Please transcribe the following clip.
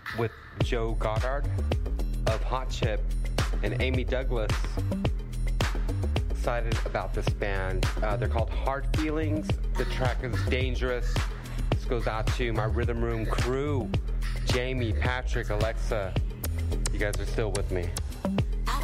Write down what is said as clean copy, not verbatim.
with Joe Goddard of Hot Chip and Amy Douglas. Excited about this band. They're called Hard Feelings. The track is Dangerous. This goes out to my Rhythm Room crew, Jamie, Patrick, Alexa. You guys are still with me.